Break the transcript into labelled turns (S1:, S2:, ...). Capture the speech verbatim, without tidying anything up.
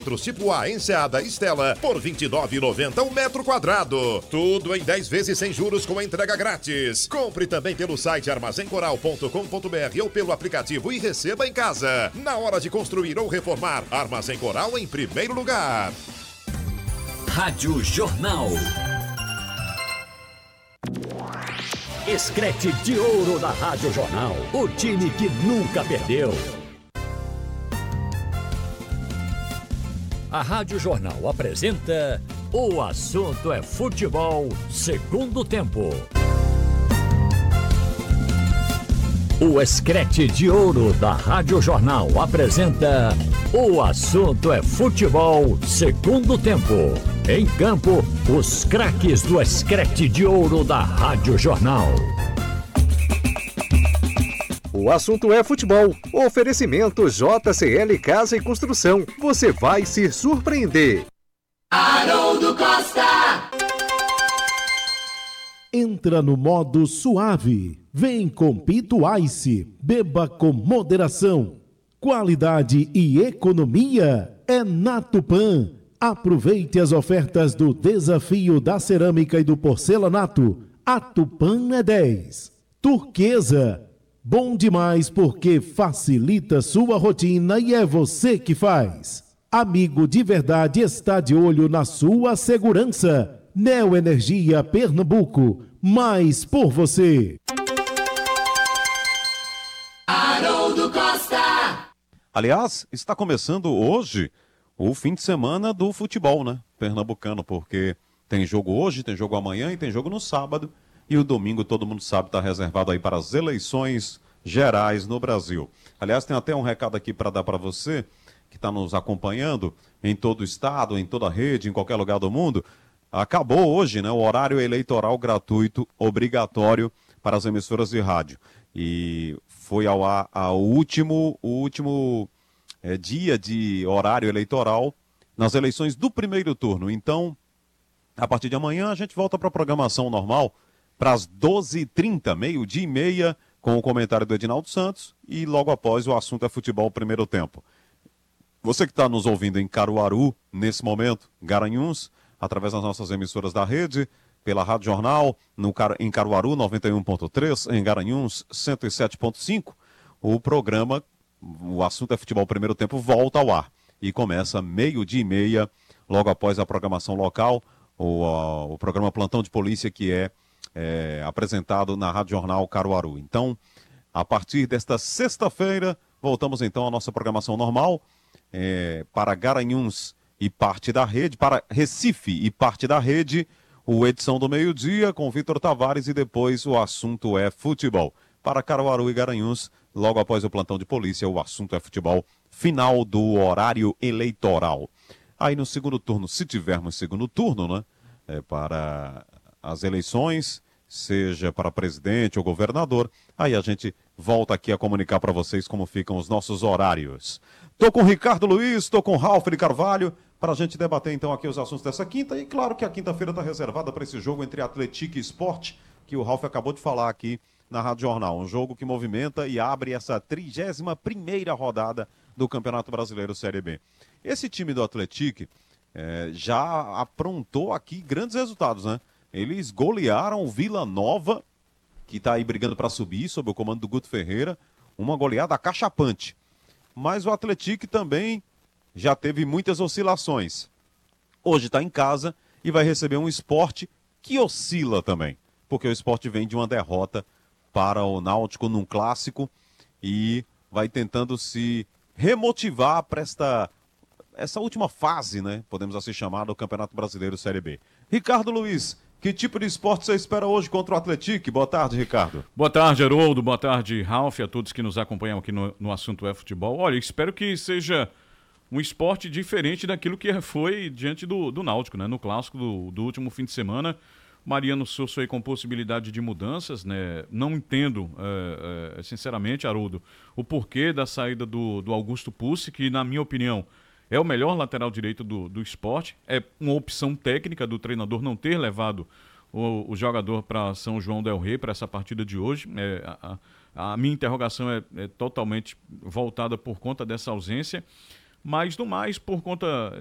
S1: Tipo A, Enseada, Estela, por vinte e nove reais e noventa centavos um metro quadrado. Tudo em dez vezes sem juros com entrega grátis. Compre também pelo site armazém coral ponto com ponto br ou pelo aplicativo e receba em casa. Na hora de construir ou reformar, Armazém Coral em primeiro lugar.
S2: Rádio Jornal. Escrete de ouro da Rádio Jornal. O time que nunca perdeu. A Rádio Jornal apresenta O Assunto é Futebol, segundo tempo. O Escrete de Ouro da Rádio Jornal apresenta O Assunto é Futebol, segundo tempo. Em campo, os craques do Escrete de Ouro da Rádio Jornal.
S3: O assunto é futebol. Oferecimento J C L Casa e Construção. Você vai se surpreender.
S4: Haroldo Costa.
S5: Entra no modo suave. Vem com Pito Ice. Beba com moderação. Qualidade e economia é na Tupã. Aproveite as ofertas do Desafio da Cerâmica e do Porcelanato. A Tupã é dez. Turquesa. Bom demais porque facilita sua rotina e é você que faz. Amigo de verdade está de olho na sua segurança. Neoenergia Pernambuco, mais por você.
S4: Haroldo Costa.
S6: Aliás, está começando hoje o fim de semana do futebol, né? Pernambucano, porque tem jogo hoje, tem jogo amanhã e tem jogo no sábado. E o domingo, todo mundo sabe, está reservado aí para as eleições gerais no Brasil. Aliás, tem até um recado aqui para dar para você, que está nos acompanhando em todo o estado, em toda a rede, em qualquer lugar do mundo. Acabou hoje, né, o horário eleitoral gratuito, obrigatório para as emissoras de rádio. E foi ao ar ao último, o último é, dia de horário eleitoral nas eleições do primeiro turno. Então, a partir de amanhã, a gente volta para a programação normal, para as doze e trinta, meio-dia e meia, com o comentário do Edinaldo Santos e logo após o assunto é futebol primeiro tempo. Você que está nos ouvindo em Caruaru, nesse momento, Garanhuns, através das nossas emissoras da rede, pela Rádio Jornal, no, em Caruaru, noventa e um ponto três, em Garanhuns, cento e sete ponto cinco, o programa, o assunto é futebol primeiro tempo, volta ao ar e começa meio-dia e meia, logo após a programação local, o, o programa Plantão de Polícia, que é É, apresentado na Rádio Jornal Caruaru. Então, a partir desta sexta-feira, voltamos então à nossa programação normal, é, para Garanhuns e parte da rede, para Recife e parte da rede, o Edição do Meio-Dia com Vitor Tavares e depois o assunto é futebol. Para Caruaru e Garanhuns, logo após o plantão de polícia, o assunto é futebol, final do horário eleitoral. Aí no segundo turno, se tivermos segundo turno, né, é, para as eleições, seja para presidente ou governador, aí a gente volta aqui a comunicar para vocês como ficam os nossos horários. Tô com o Ricardo Luiz, tô com o Ralf de Carvalho, para a gente debater então aqui os assuntos dessa quinta, e claro que a quinta-feira está reservada para esse jogo entre Atlético e Sport, que o Ralf acabou de falar aqui na Rádio Jornal, um jogo que movimenta e abre essa trigésima primeira rodada do Campeonato Brasileiro Série B. Esse time do Atlético é, já aprontou aqui grandes resultados, né? Eles golearam o Vila Nova, que está aí brigando para subir, sob o comando do Guto Ferreira, uma goleada acachapante. Mas o Atlético também já teve muitas oscilações. Hoje está em casa e vai receber um Sport que oscila também, porque o Sport vem de uma derrota para o Náutico num clássico e vai tentando se remotivar para esta, essa última fase, né? Podemos assim chamar, do Campeonato Brasileiro Série B. Ricardo Luiz, que tipo de esporte você espera hoje contra o Atlético? Boa tarde, Ricardo.
S7: Boa tarde, Haroldo. Boa tarde, Ralf, a todos que nos acompanham aqui no, no Assunto é Futebol. Olha, espero que seja um esporte diferente daquilo que foi diante do, do Náutico, né? No clássico do, do último fim de semana. Mariano Souza aí com possibilidade de mudanças, né? Não entendo, é, é, sinceramente, Haroldo, o porquê da saída do, do Augusto Pucci, que, na minha opinião, é o melhor lateral direito do, do esporte. É uma opção técnica do treinador não ter levado o, o jogador para São João del Rei para essa partida de hoje. É, a, a minha interrogação é, é totalmente voltada por conta dessa ausência. Mas, no mais, por conta